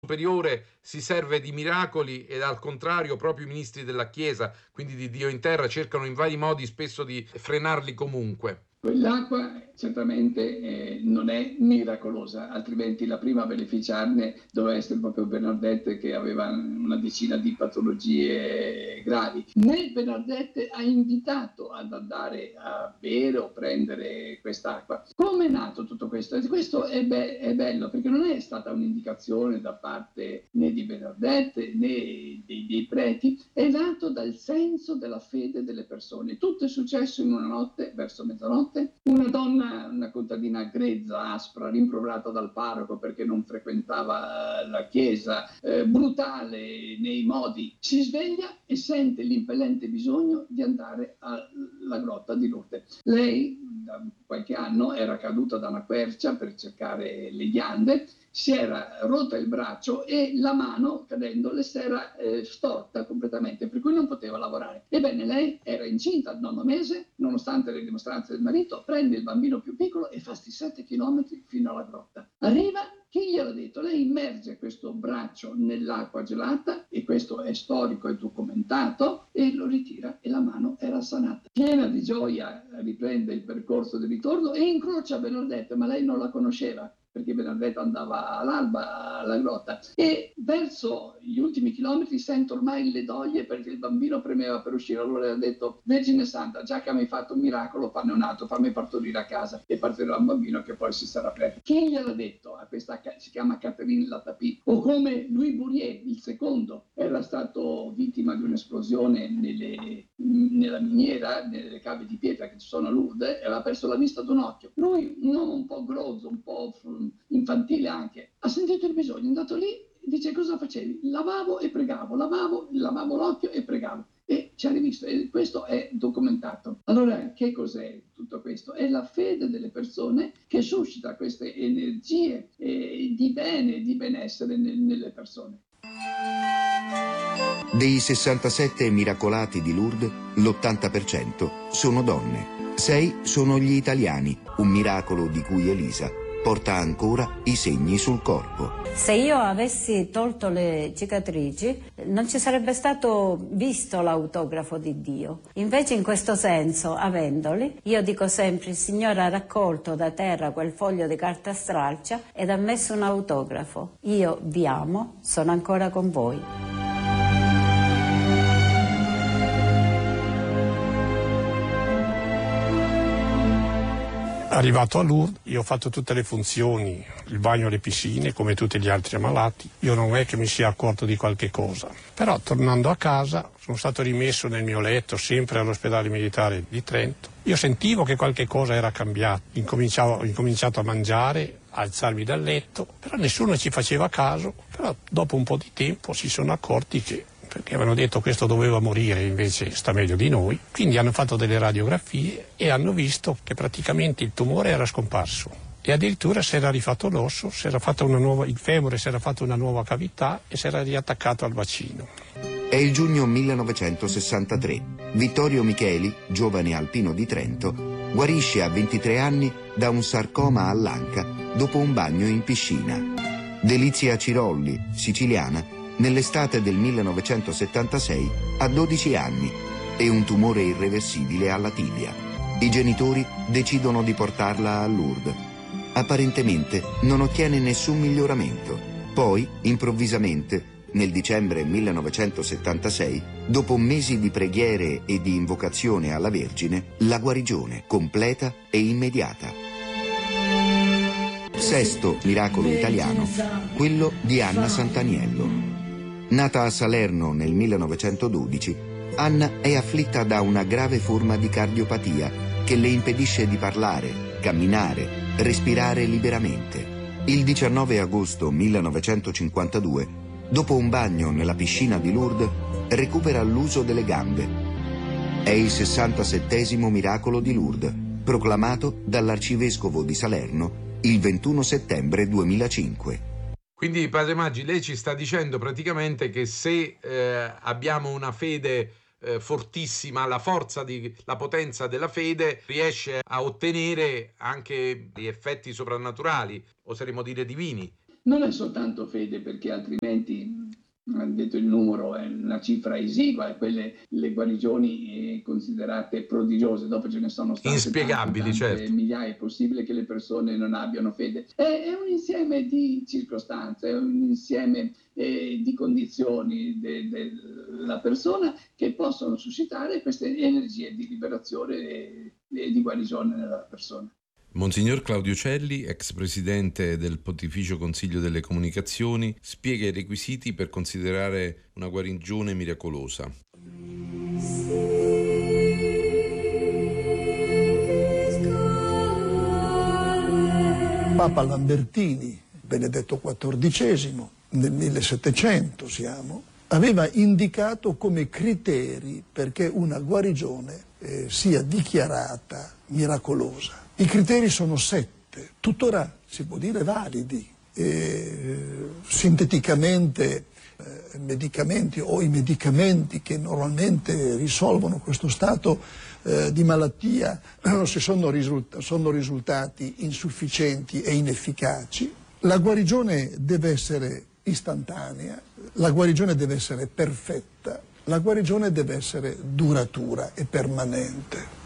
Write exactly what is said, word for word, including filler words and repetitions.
superiore si serve di miracoli ed al contrario proprio i ministri della Chiesa, quindi di Dio in terra, cercano in vari modi spesso di frenarli comunque. Quell'acqua certamente eh, non è miracolosa, altrimenti la prima a beneficiarne doveva essere proprio Bernadette, che aveva una decina di patologie gravi. Né Bernadette ha invitato ad andare a bere o prendere quest'acqua. Come è nato tutto questo? E questo è, be- è bello, perché non è stata un'indicazione da parte né di Bernadette né dei, dei preti, è nato dal senso della fede delle persone. Tutto è successo in una notte, verso mezzanotte. Una donna, una contadina grezza, aspra, rimproverata dal parroco perché non frequentava la chiesa, eh, brutale nei modi, si sveglia e sente l'impellente bisogno di andare alla grotta di Lourdes. Lei da qualche anno era caduta da una quercia per cercare le ghiande, si era rotta il braccio e la mano, cadendo, le si era eh, storta completamente, per cui non poteva lavorare. Ebbene, lei era incinta al nono mese, nonostante le dimostranze del marito, prende il bambino più piccolo e fa sti sette chilometri fino alla grotta. Arriva, chi gliel'ha detto? Lei immerge questo braccio nell'acqua gelata, e questo è storico e documentato, e lo ritira e la mano era sanata. Piena di gioia riprende il percorso di ritorno e incrocia Bernadette, ma lei non la conosceva, perché Bernadette andava all'alba alla grotta, e verso gli ultimi chilometri sento ormai le doglie perché il bambino premeva per uscire. Allora le ha detto: Vergine Santa, già che mi hai fatto un miracolo, fanne un altro, fammi partorire a casa, e partirà un bambino che poi si sarà aperto. Chi gliel'ha detto? A questa, si chiama Catherine Latapie. O come Louis Bourier, il secondo, era stato vittima di un'esplosione nelle, nella miniera, nelle cave di pietra che ci sono a Lourdes, e aveva perso la vista ad un occhio. Lui, un uomo un po' grozzo, un po' infantile anche, ha sentito il bisogno, è andato lì e dice: cosa facevi? Lavavo e pregavo, lavavo, lavavo l'occhio e pregavo. E ci ha rivisto, e questo è documentato. Allora, che cos'è tutto questo? È la fede delle persone che suscita queste energie eh, di bene, di benessere nel, nelle persone. Dei sessantasette miracolati di Lourdes, l'ottanta per cento sono donne. Sei sono gli italiani, un miracolo di cui Elisa porta ancora i segni sul corpo. Se io avessi tolto le cicatrici, non ci sarebbe stato visto l'autografo di Dio. Invece, in questo senso, avendoli, io dico sempre: il Signore ha raccolto da terra quel foglio di carta straccia ed ha messo un autografo. Io vi amo, sono ancora con voi. Arrivato a Lourdes, io ho fatto tutte le funzioni, il bagno alle piscine, come tutti gli altri ammalati. Io non è che mi sia accorto di qualche cosa. Però, tornando a casa, sono stato rimesso nel mio letto, sempre all'ospedale militare di Trento. Io sentivo che qualche cosa era cambiato. Incominciavo, ho incominciato a mangiare, a alzarmi dal letto, però nessuno ci faceva caso. Però, dopo un po' di tempo, si sono accorti che, perché avevano detto questo doveva morire, invece sta meglio di noi. Quindi hanno fatto delle radiografie e hanno visto che praticamente il tumore era scomparso. E addirittura si era rifatto l'osso, si era fatta una nuova, il femore si era fatto una nuova cavità e si era riattaccato al bacino. È il giugno millenovecentosessantatré. Vittorio Micheli, giovane alpino di Trento, guarisce a ventitré anni da un sarcoma all'anca dopo un bagno in piscina. Delizia Cirolli, siciliana, nell'estate del millenovecentosettantasei ha dodici anni e un tumore irreversibile alla tibia. I genitori decidono di portarla a Lourdes. Apparentemente non ottiene nessun miglioramento. Poi, improvvisamente, nel dicembre millenovecentosettantasei, dopo mesi di preghiere e di invocazione alla Vergine, la guarigione completa e immediata. Sesto miracolo italiano, quello di Anna Sant'Aniello. Nata a Salerno nel millenovecentododici, Anna è afflitta da una grave forma di cardiopatia che le impedisce di parlare, camminare, respirare liberamente. Il diciannove agosto millenovecentocinquantadue, dopo un bagno nella piscina di Lourdes, recupera l'uso delle gambe. È il sessantasettesimo miracolo di Lourdes, proclamato dall'arcivescovo di Salerno il ventuno settembre duemilacinque. Quindi, Padre Maggi, lei ci sta dicendo praticamente che se eh, abbiamo una fede eh, fortissima, la forza, di, la potenza della fede riesce a ottenere anche gli effetti soprannaturali, oseremmo dire divini. non è soltanto fede, perché altrimenti, detto il numero, è una cifra esigua, e quelle le guarigioni considerate prodigiose, dopo ce ne sono state inspiegabili, tante, tante certo. migliaia. È possibile che le persone non abbiano fede. È, è un insieme di circostanze, è un insieme eh, di condizioni della persona che possono suscitare queste energie di liberazione e, e di guarigione nella persona. Monsignor Claudio Celli, ex presidente del Pontificio Consiglio delle Comunicazioni, spiega i requisiti per considerare una guarigione miracolosa. Papa Lambertini, Benedetto quattordicesimo, nel millesettecento siamo, aveva indicato come criteri perché una guarigione eh, sia dichiarata miracolosa. I criteri sono sette, tuttora si può dire validi. Eh, sinteticamente eh, medicamenti o i medicamenti che normalmente risolvono questo stato eh, di malattia si sono, risulta- sono risultati insufficienti e inefficaci. La guarigione deve essere istantanea, la guarigione deve essere perfetta, la guarigione deve essere duratura e permanente.